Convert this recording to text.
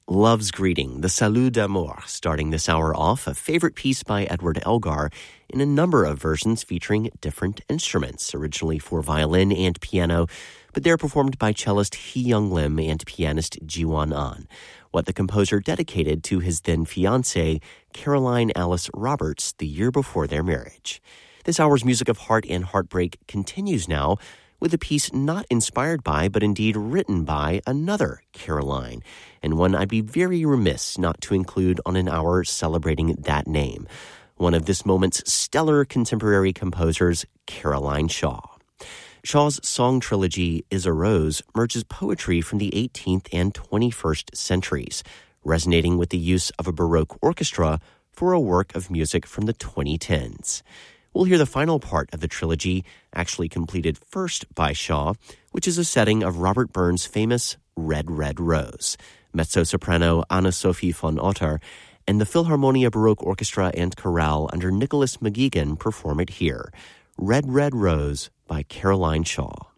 Love's Greeting, the Salut d'amour, starting this hour off, a favorite piece by Edward Elgar in a number of versions featuring different instruments, originally for violin and piano, but they're performed by cellist Hee Young Lim and pianist Jiwon An, what the composer dedicated to his then-fiancée, Caroline Alice Roberts, the year before their marriage. This hour's Music of Heart and Heartbreak continues now with a piece not inspired by, but indeed written by, another Caroline, and one I'd be very remiss not to include on an hour celebrating that name, one of this moment's stellar contemporary composers, Caroline Shaw. Shaw's song trilogy, Is a Rose, merges poetry from the 18th and 21st centuries, resonating with the use of a Baroque orchestra for a work of music from the 2010s. We'll hear the final part of the trilogy, actually completed first by Shaw, which is a setting of Robert Burns' famous Red, Red Rose. Mezzo-soprano Anna-Sophie von Otter and the Philharmonia Baroque Orchestra and Chorale under Nicholas McGeegan perform it here. Red, Red Rose by Caroline Shaw.